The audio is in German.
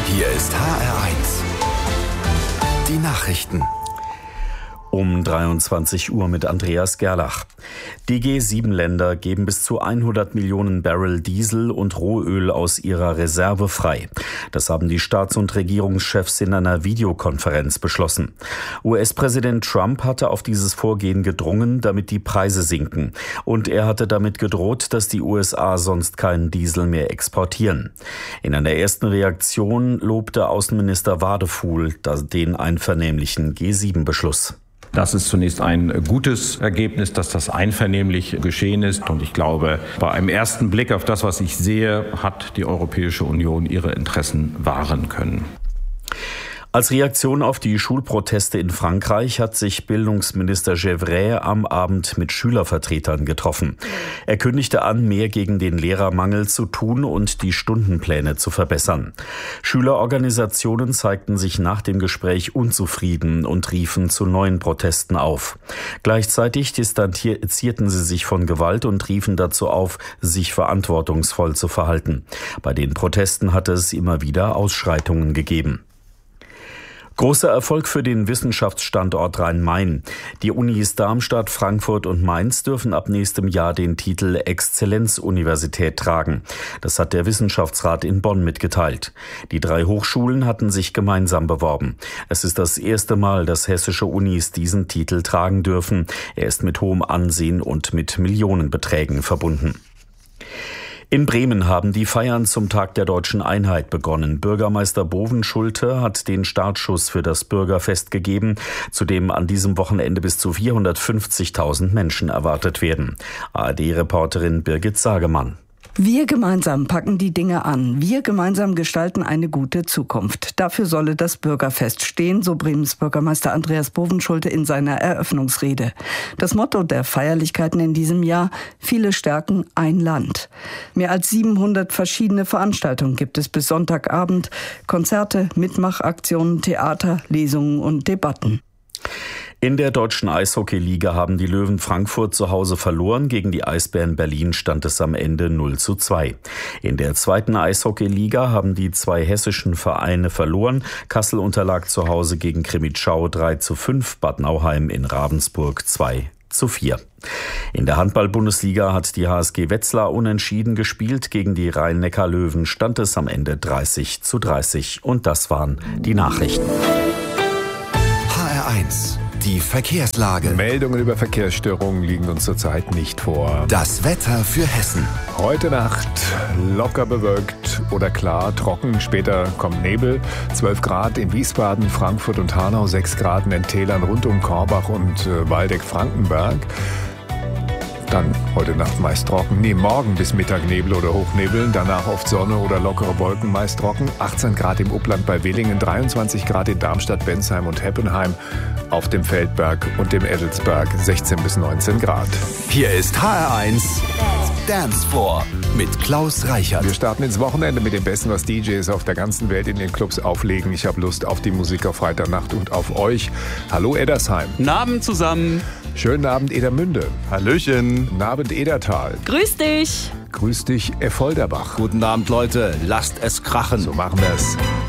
Hier ist HR1. Die Nachrichten. Um 23 Uhr mit Andreas Gerlach. Die G7-Länder geben bis zu 100 Millionen Barrel Diesel und Rohöl aus ihrer Reserve frei. Das haben die Staats- und Regierungschefs in einer Videokonferenz beschlossen. US-Präsident Trump hatte auf dieses Vorgehen gedrungen, damit die Preise sinken. Und er hatte damit gedroht, dass die USA sonst keinen Diesel mehr exportieren. In einer ersten Reaktion lobte Außenminister Wadefuhl den einvernehmlichen G7-Beschluss. Das ist zunächst ein gutes Ergebnis, dass das einvernehmlich geschehen ist. Und ich glaube, bei einem ersten Blick auf das, was ich sehe, hat die Europäische Union ihre Interessen wahren können. Als Reaktion auf die Schulproteste in Frankreich hat sich Bildungsminister Gevrey am Abend mit Schülervertretern getroffen. Er kündigte an, mehr gegen den Lehrermangel zu tun und die Stundenpläne zu verbessern. Schülerorganisationen zeigten sich nach dem Gespräch unzufrieden und riefen zu neuen Protesten auf. Gleichzeitig distanzierten sie sich von Gewalt und riefen dazu auf, sich verantwortungsvoll zu verhalten. Bei den Protesten hatte es immer wieder Ausschreitungen gegeben. Großer Erfolg für den Wissenschaftsstandort Rhein-Main. Die Unis Darmstadt, Frankfurt und Mainz dürfen ab nächstem Jahr den Titel Exzellenzuniversität tragen. Das hat der Wissenschaftsrat in Bonn mitgeteilt. Die 3 Hochschulen hatten sich gemeinsam beworben. Es ist das erste Mal, dass hessische Unis diesen Titel tragen dürfen. Er ist mit hohem Ansehen und mit Millionenbeträgen verbunden. In Bremen haben die Feiern zum Tag der Deutschen Einheit begonnen. Bürgermeister Bovenschulte hat den Startschuss für das Bürgerfest gegeben, zu dem an diesem Wochenende bis zu 450.000 Menschen erwartet werden. ARD-Reporterin Birgit Sagemann. Wir gemeinsam packen die Dinge an. Wir gemeinsam gestalten eine gute Zukunft. Dafür solle das Bürgerfest stehen, so Bremens Bürgermeister Andreas Bovenschulte in seiner Eröffnungsrede. Das Motto der Feierlichkeiten in diesem Jahr: viele stärken, ein Land. Mehr als 700 verschiedene Veranstaltungen gibt es bis Sonntagabend. Konzerte, Mitmachaktionen, Theater, Lesungen und Debatten. In der deutschen Eishockeyliga haben die Löwen Frankfurt zu Hause verloren. Gegen die Eisbären Berlin stand es am Ende 0:2. In der zweiten Eishockeyliga haben die 2 hessischen Vereine verloren. Kassel unterlag zu Hause gegen Krimitschau 3:5, Bad Nauheim in Ravensburg 2:4. In der Handball-Bundesliga hat die HSG Wetzlar unentschieden gespielt. Gegen die Rhein-Neckar-Löwen stand es am Ende 30:30. Und das waren die Nachrichten. HR1. Die Verkehrslage. Meldungen über Verkehrsstörungen liegen uns zurzeit nicht vor. Das Wetter für Hessen. Heute Nacht locker bewölkt oder klar, trocken. Später kommt Nebel. 12 Grad in Wiesbaden, Frankfurt und Hanau. 6 Grad in den Tälern rund um Korbach und Waldeck-Frankenberg. Dann heute Nacht meist trocken. Morgen bis Mittag Nebel oder Hochnebel. Danach oft Sonne oder lockere Wolken, meist trocken. 18 Grad im Upland bei Willingen, 23 Grad in Darmstadt, Bensheim und Heppenheim. Auf dem Feldberg und dem Edelsberg 16 bis 19 Grad. Hier ist HR1 Dance Floor mit Klaus Reichert. Wir starten ins Wochenende mit dem Besten, was DJs auf der ganzen Welt in den Clubs auflegen. Ich habe Lust auf die Musik auf Freitagnacht und auf euch. Hallo Eddersheim. Guten Abend zusammen. Schönen Abend Edermünde. Hallöchen. Guten Abend Edertal. Grüß dich. Grüß dich Effolderbach. Guten Abend Leute, lasst es krachen. So machen wir es.